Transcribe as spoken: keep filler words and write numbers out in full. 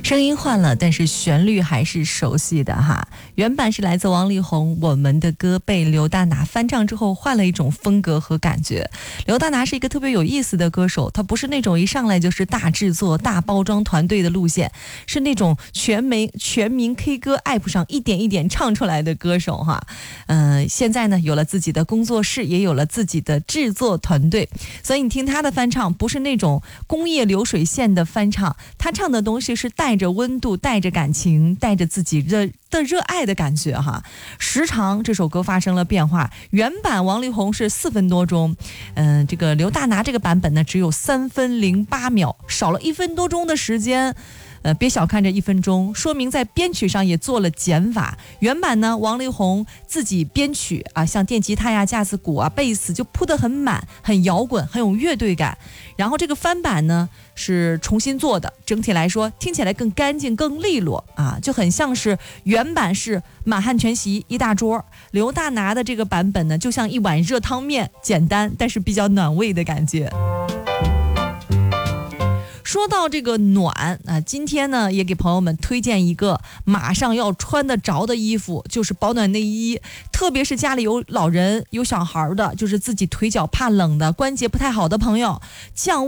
声音换了，但是旋律还是熟悉的哈。原版是来自王力宏《我们的歌》，被刘大拿翻唱之后换了一种风格和感觉。刘大拿是一个特别有意思的歌手，他不是那种一上来就是大制作大包装团队的路线，是那种全民全民 K 歌 app 上一点一点唱出来的歌手哈。嗯、呃，现在呢有了自己的工作室，也有了自己的制作团队，所以你听他的翻唱不是那种工业流水线的翻唱，他唱的东西是带着温度，带着感情，带着自己热的热爱的感觉哈。时长这首歌发生了变化，原版王力宏是四分多钟，嗯、呃，这个刘大拿这个版本呢只有三分零八秒，少了一分多钟的时间。呃，别小看这一分钟，说明在编曲上也做了减法。原版呢，王力宏自己编曲啊，像电吉他呀、架子鼓啊、贝斯就铺得很满，很摇滚，很有乐队感。然后这个翻版呢是重新做的，整体来说听起来更干净、更利落啊，就很像是原版是满汉全席一大桌，刘大拿的这个版本呢，就像一碗热汤面，简单但是比较暖胃的感觉。说到这个暖啊，今天呢也给朋友们推荐一个马上要穿得着的衣服，就是保暖内衣。特别是家里有老人有小孩的，就是自己腿脚怕冷的，关节不太好的朋友，降